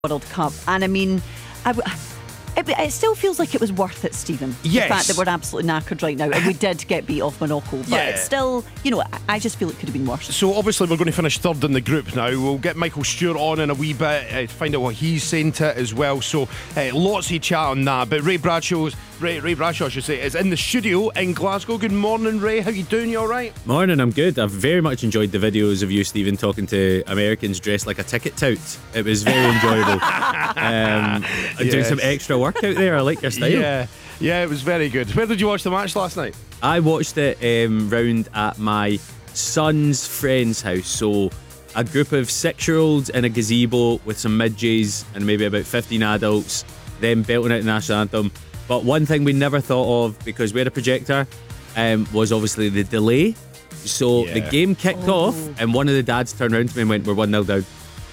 World Cup. And I mean, it still feels like it was worth it, Stephen. Yes. The fact that we're absolutely knackered right now, and we did get beat off Morocco, but it's still, I just feel it could have been worse. So obviously we're going to finish third in the group now. We'll get Michael Stewart on in a wee bit, find out what he's saying to it as well. So lots of chat on that. But Ray Bradshaw, I should say, is in the studio in Glasgow. Good morning, Ray. How you doing? You all right? Morning, I'm good. I've very much enjoyed the videos of you, Stephen, talking to Americans dressed like a ticket tout. It was very enjoyable. Doing some extra work out there. I like your style. Yeah, it was very good. Where did you watch the match last night? I watched it round at my son's friend's house. So a group of 6-year-olds in a gazebo with some midges and maybe about 15 adults, them belting out the national anthem. But one thing we never thought of, because we had a projector, was obviously the delay. So the game kicked off and one of the dads turned around to me and went, "We're 1-0 down."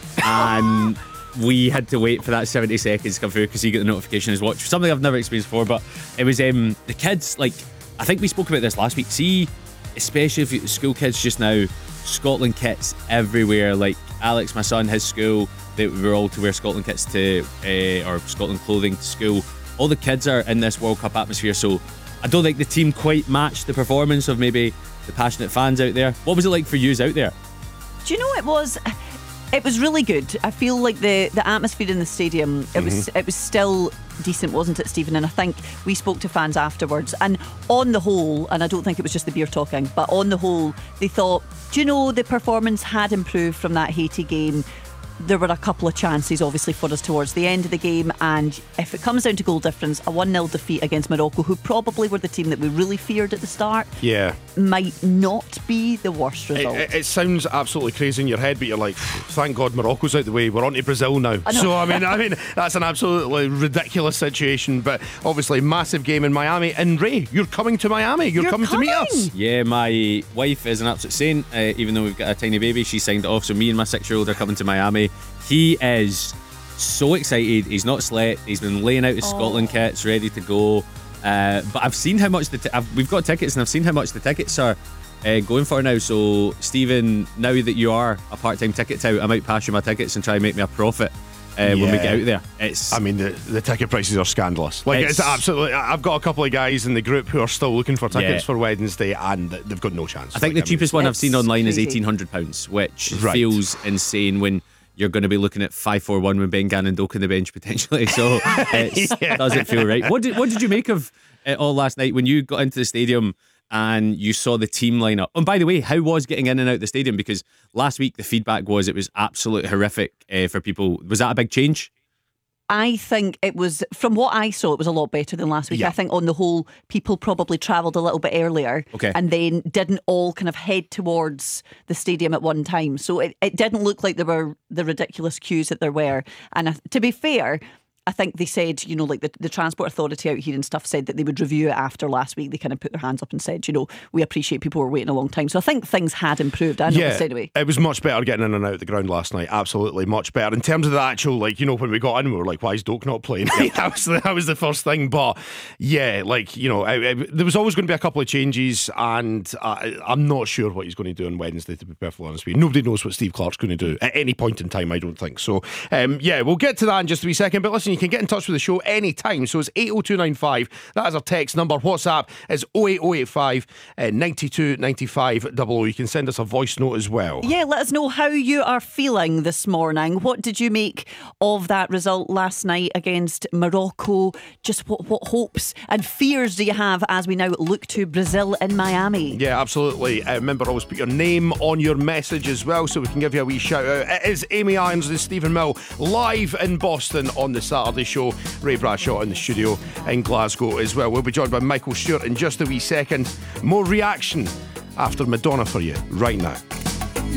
And we had to wait for that 70 seconds to come through because he got the notification on his watch. Something I've never experienced before, but it was the kids, like, I think we spoke about this last week. See, especially if school kids just now, Scotland kits everywhere. Like Alex, my son, his school, they were all to wear Scotland kits to or Scotland clothing to school. All the kids are in this World Cup atmosphere, so I don't think the team quite matched the performance of maybe the passionate fans out there. What was it like for yous out there? Do you know, it was really good. I feel like the atmosphere in the stadium, it was still decent, wasn't it, Stephen? And I think we spoke to fans afterwards, and on the whole, and I don't think it was just the beer talking, but on the whole, they thought, do you know, the performance had improved from that Haiti game. There were a couple of chances obviously for us towards the end of the game, and if it comes down to goal difference, a 1-0 defeat against Morocco, who probably were the team that we really feared at the start, might not be the worst result. It sounds absolutely crazy in your head, but you're like, thank God Morocco's out the way, we're on to Brazil now. So I mean that's an absolutely ridiculous situation, but obviously massive game in Miami. And Ray, you're coming to Miami, you're coming to meet us. Yeah, my wife is an absolute saint. Even though we've got a tiny baby, she signed it off, so me and my 6-year-old are coming to Miami. He is so excited. He's not slept. He's been laying out his Scotland kits ready to go. But I've seen how much we've got tickets, and I've seen how much the tickets are going for now. So Stephen, now that you are a part-time ticket tout, I might pass you my tickets and try and make me a profit when we get out there. The ticket prices are scandalous. Like it's absolutely. I've got a couple of guys in the group who are still looking for tickets for Wednesday, and they've got no chance. I think the cheapest one I've seen online is £1,800, which feels insane when you're going to be looking at 5-4-1 with Ben Gannon Doak on the bench potentially. So it doesn't feel right. What did you make of it all last night when you got into the stadium and you saw the team line up? And by the way, how was getting in and out the stadium? Because last week the feedback was it was absolutely horrific for people. Was that a big change? I think it was, from what I saw, it was a lot better than last week. I think on the whole, people probably travelled a little bit earlier and then didn't all kind of head towards the stadium at one time. So it didn't look like there were the ridiculous queues that there were. And to be fair, I think they said, like the Transport Authority out here and stuff said that they would review it after last week. They kind of put their hands up and said, we appreciate people were waiting a long time. So I think things had improved. Anyway. It was much better getting in and out of the ground last night. Absolutely much better. In terms of the actual, when we got in, we were like, why is Doak not playing? that was the first thing. But there was always going to be a couple of changes, and I'm not sure what he's going to do on Wednesday, to be perfectly honest with you. Nobody knows what Steve Clarke's going to do at any point in time, I don't think. So, we'll get to that in just a wee second. But listen, you can get in touch with the show anytime. So it's 80295. That is our text number. WhatsApp is 08085 92 95 00. You can send us a voice note as well. Yeah, let us know how you are feeling this morning. What did you make of that result last night against Morocco? Just what hopes and fears do you have as we now look to Brazil in Miami? Yeah, absolutely. Remember, always put your name on your message as well, so we can give you a wee shout out. It is Amy Irons and Stephen Mill live in Boston on the Saturday show. Ray Bradshaw in the studio in Glasgow as well. We'll be joined by Michael Stewart in just a wee second. More reaction after Madonna for you right now.